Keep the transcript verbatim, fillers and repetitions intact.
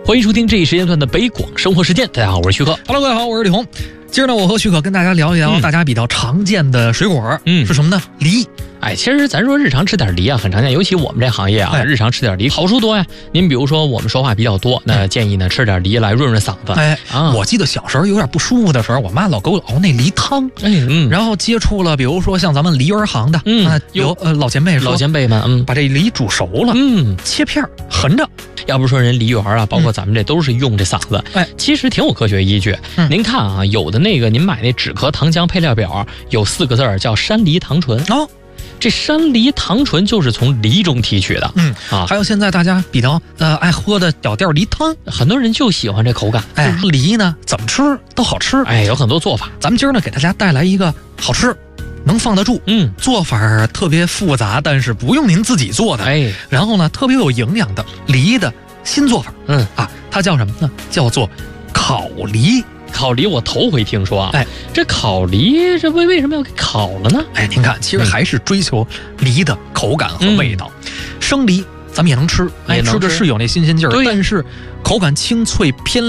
欢迎收听这一时间段的北广生活实践。大家好，我是旭哥。 Hello， 各位好，我是李红。今儿呢，我和旭哥跟大家聊一聊大家比较常见的水果，嗯，是什么呢？梨。 哎，其实咱说日常吃点梨啊，很常见，尤其我们这行业啊， 哎、 日常吃点梨好处多呀。您比如说，我们说话比较多，那建议呢吃点梨来润润嗓子。 哎，啊、我记得小时候有点不舒服的时候，我妈老给我熬那梨汤。哎，嗯，然后接触了，比如说像咱们梨园行的，嗯，啊、有呃老前辈说， 老前辈们，嗯， 把这梨煮熟了，嗯，切片横着。 要不说人梨园啊，包括咱们这都是用这嗓子，哎、嗯，其实挺有科学依据。嗯、您看啊，有的那个您买那止咳糖浆配料表有四个字儿叫山梨糖醇哦。这山梨糖醇就是从梨中提取的，嗯啊， 还有现在大家比较呃爱喝的小调梨汤， 很多人就喜欢这口感。 哎，梨呢怎么吃都好吃， 哎，有很多做法。 咱们今儿呢给大家带来一个好吃，能放得住，嗯，做法特别复杂，但是不用您自己做的，哎，然后呢特别有营养的梨的新做法，嗯啊，它叫什么呢？叫做烤梨。 烤梨我头回听说啊，哎，这烤梨这为为什么要给烤了呢？ 哎，您看，其实还是追求梨的口感和味道。嗯、生梨咱们也能吃，哎，吃的是有那新鲜劲儿，但是口感清脆偏